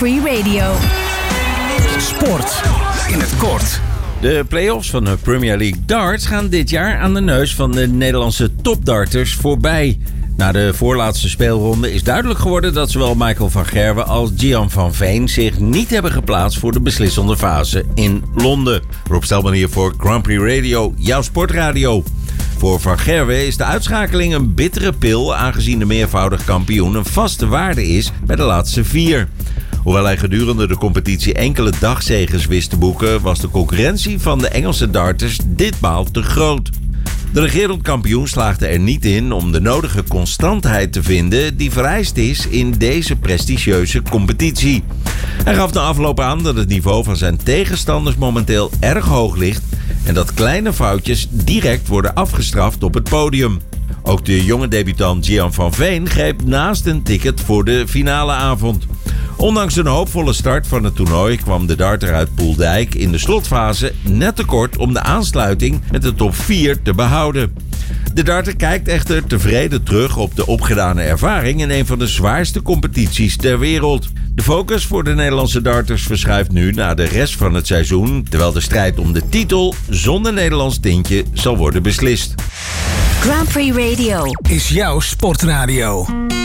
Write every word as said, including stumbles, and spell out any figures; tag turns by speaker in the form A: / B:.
A: Free Radio.
B: Sport in het kort.
C: De play-offs van de Premier League darts gaan dit jaar aan de neus van de Nederlandse topdarters voorbij. Na de voorlaatste speelronde is duidelijk geworden dat zowel Michael van Gerwen als Gian van Veen zich niet hebben geplaatst voor de beslissende fase in Londen. Rob Stelman hier voor Grand Prix Radio, jouw sportradio. Voor Van Gerwen is de uitschakeling een bittere pil, aangezien de meervoudig kampioen een vaste waarde is bij de laatste vier. Hoewel hij gedurende de competitie enkele dagzeges wist te boeken, was de concurrentie van de Engelse darters ditmaal te groot. De regerend kampioen slaagde er niet in om de nodige constantheid te vinden die vereist is in deze prestigieuze competitie. Hij gaf na afloop aan dat het niveau van zijn tegenstanders momenteel erg hoog ligt en dat kleine foutjes direct worden afgestraft op het podium. Ook de jonge debutant Gian van Veen greep naast een ticket voor de finale avond. Ondanks een hoopvolle start van het toernooi kwam de darter uit Poeldijk in de slotfase net tekort om de aansluiting met de top vier te behouden. De darter kijkt echter tevreden terug op de opgedane ervaring in een van de zwaarste competities ter wereld. De focus voor de Nederlandse darters verschuift nu naar de rest van het seizoen, terwijl de strijd om de titel zonder Nederlands tintje zal worden beslist.
A: Grand Prix Radio
B: is jouw sportradio.